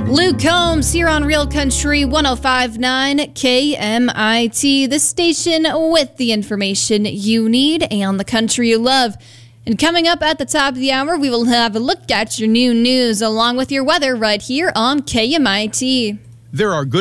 Luke Combs here on Real Country 105.9 KMIT, the station with the information you need and the country you love. And coming up at the top of the hour, we will have a look at your new news along with your weather right here on KMIT. There are good